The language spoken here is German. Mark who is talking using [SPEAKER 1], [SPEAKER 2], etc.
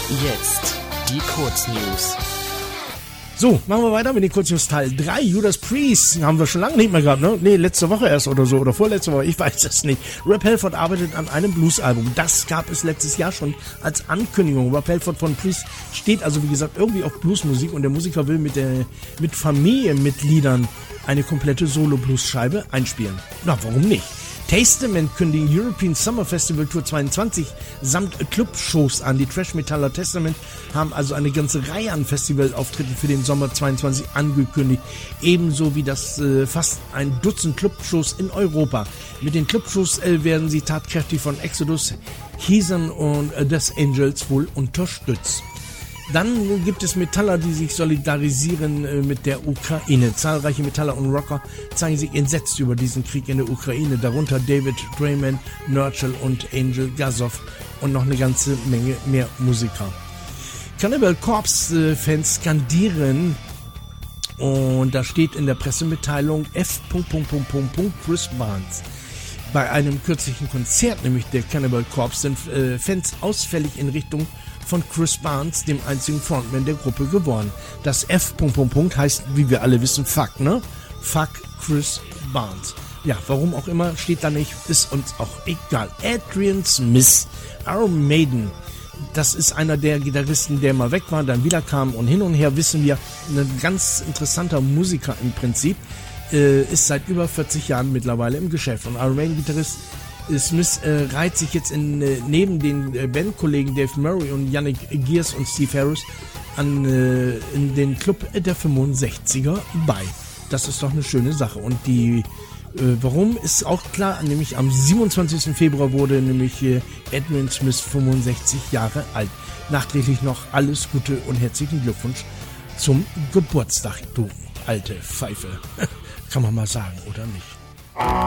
[SPEAKER 1] Jetzt die Kurznews.
[SPEAKER 2] So, machen wir weiter mit den Kurznews Teil 3. Judas Priest haben wir schon lange nicht mehr gehabt, ne? Nee, letzte Woche erst oder so, oder vorletzte Woche, ich weiß es nicht. Rob Halford arbeitet an einem Blues-Album. Das gab es letztes Jahr schon als Ankündigung. Rob Halford von Priest steht also, wie gesagt, irgendwie auf Bluesmusik und der Musiker will mit Familienmitgliedern eine komplette Solo-Blues-Scheibe einspielen. Na, warum nicht? Testament kündigen European Summer Festival Tour 22 samt Clubshows an. Die Thrash-Metaller Testament haben also eine ganze Reihe an Festivalauftritten für den Sommer 22 angekündigt. Ebenso wie das fast ein Dutzend Clubshows in Europa. Mit den Clubshows werden sie tatkräftig von Exodus, Heathen und Death Angels wohl unterstützt. Dann gibt es Metaller, die sich solidarisieren mit der Ukraine. Zahlreiche Metaller und Rocker zeigen sich entsetzt über diesen Krieg in der Ukraine. Darunter David Draiman, Nurchill und Angel Gazov und noch eine ganze Menge mehr Musiker. Cannibal Corpse Fans skandieren und da steht in der Pressemitteilung F. Chris Barnes. Bei einem kürzlichen Konzert, nämlich der Cannibal Corpse, sind Fans ausfällig in Richtung von Chris Barnes, dem einzigen Frontman der Gruppe, geworden. Das F. heißt, wie wir alle wissen, Fuck, ne? Fuck Chris Barnes. Ja, warum auch immer, steht da nicht, ist uns auch egal. Adrian Smith, Iron Maiden, das ist einer der Gitarristen, der mal weg war, dann wieder kam und hin und her, wissen wir, ein ganz interessanter Musiker im Prinzip, ist seit über 40 Jahren mittlerweile im Geschäft. Und Iron Maiden-Gitarrist Smith reiht sich jetzt neben den Bandkollegen Dave Murray und Yannick Gears und Steve Harris in den Club der 65er bei. Das ist doch eine schöne Sache. Und warum ist auch klar, nämlich am 27. Februar wurde nämlich Adrian Smith 65 Jahre alt. Nachträglich noch alles Gute und herzlichen Glückwunsch zum Geburtstag, du alte Pfeife. Kann man mal sagen, oder nicht?